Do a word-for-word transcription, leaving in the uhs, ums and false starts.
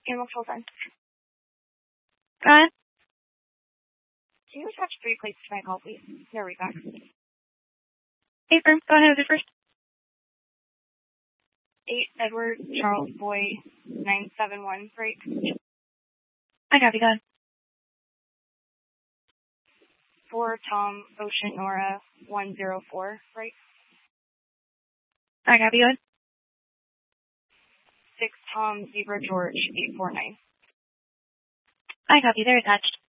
Animal control sign. Go ahead. Can you attach three plates to my call, please? Here we go. Hey, firm. Go ahead with it first. Eight Edward Charles Boy nine seven one break. I copy. Go ahead. Four Tom Ocean Nora one zero four break. I copy. Go ahead. Six Tom Zebra George eight four nine. I copy. They're attached.